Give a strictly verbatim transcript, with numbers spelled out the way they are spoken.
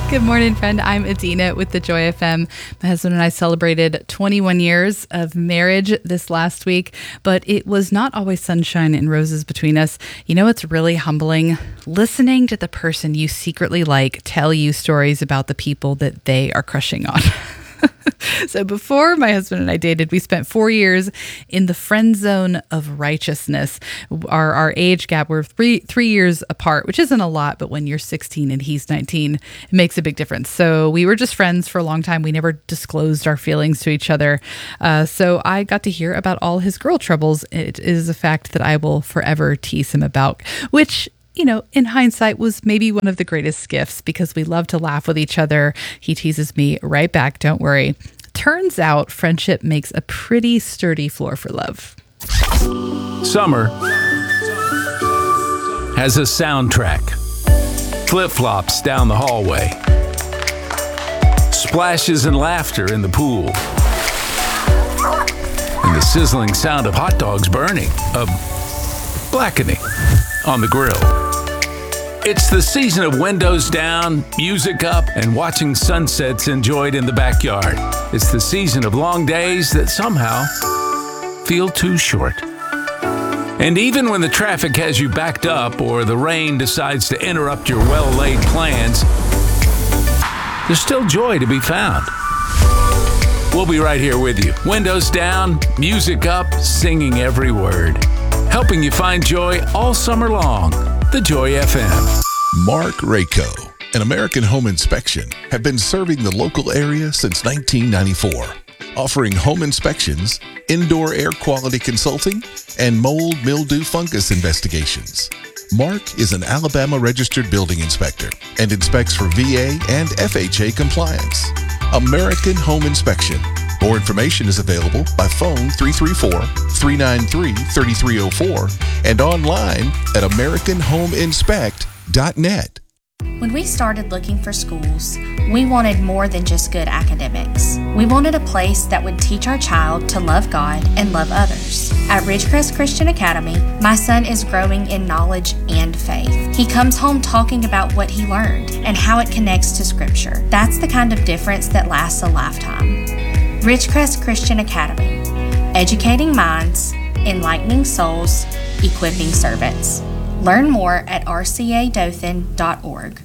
Good morning, friend. I'm Adina with the Joy F M. My husband and I celebrated twenty-one years of marriage this last week, but it was not always sunshine and roses between us. You know, it's really humbling listening to the person you secretly like tell you stories about the people that they are crushing on. So before my husband and I dated, we spent four years in the friend zone of righteousness. Our our age gap, we're three three years apart, which isn't a lot, but when you're sixteen and he's nineteen, it makes a big difference. So we were just friends for a long time. We never disclosed our feelings to each other. Uh, so I got to hear about all his girl troubles. It is a fact that I will forever tease him about, which, you know, in hindsight was maybe one of the greatest gifts because we love to laugh with each other. He teases me right back, don't worry. Turns out friendship makes a pretty sturdy floor for love. Summer has a soundtrack. Flip-flops down the hallway. Splashes and laughter in the pool. And the sizzling sound of hot dogs burning, of blackening on the grill. It's the season of windows down, music up, and watching sunsets enjoyed in the backyard. It's the season of long days that somehow feel too short. And even when the traffic has you backed up or the rain decides to interrupt your well-laid plans, there's still joy to be found. We'll be right here with you. Windows down, music up, singing every word. Helping you find joy all summer long. The Joy F M. Mark Rayco and American Home Inspection have been serving the local area since nineteen ninety-four, offering home inspections, indoor air quality consulting, and mold, mildew, fungus investigations. Mark is an Alabama registered building inspector and inspects for V A and F H A compliance. American Home Inspection. More information is available by phone three three four, three nine three, three three zero four and online at american home inspect dot net. When we started looking for schools, we wanted more than just good academics. We wanted a place that would teach our child to love God and love others. At Ridgecrest Christian Academy, my son is growing in knowledge and faith. He comes home talking about what he learned and how it connects to Scripture. That's the kind of difference that lasts a lifetime. Ridgecrest Christian Academy, educating minds, enlightening souls, equipping servants. Learn more at r c a dothan dot org.